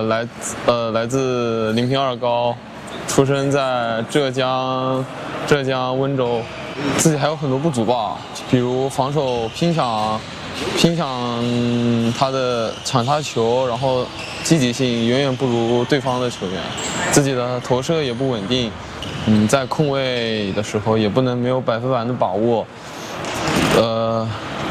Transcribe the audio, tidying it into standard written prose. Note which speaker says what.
Speaker 1: 来自临平二高，出生在浙江温州，自己还有很多不足吧，比如防守拼抢他的抢他球，然后积极性远远不如对方的球员，自己的投射也不稳定，在控卫的时候也不能没有100%的把握，